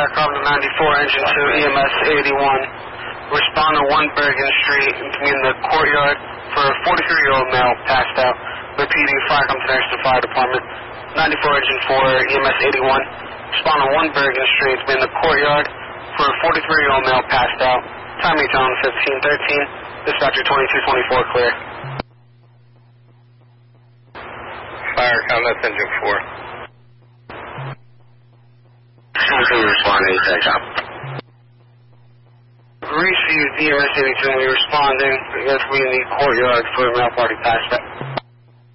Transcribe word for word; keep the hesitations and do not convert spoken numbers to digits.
Fire Company ninety-four, Engine two, E M S eighty-one. Respond to one Bergen Street in the courtyard for a forty-three-year-old male passed out. Repeating, Fire Company to Fire Department. ninety-four, Engine four, E M S eighty-one. Respond to one Bergen Street in the courtyard for a forty-three-year-old male passed out. Time each on fifteen thirteen. Dispatcher twenty-two twenty-four, clear. Fire Com, that's Engine four. Responding, check. Received E M S eighty-two, and we're responding. I guess we in the courtyard for a male party passed out.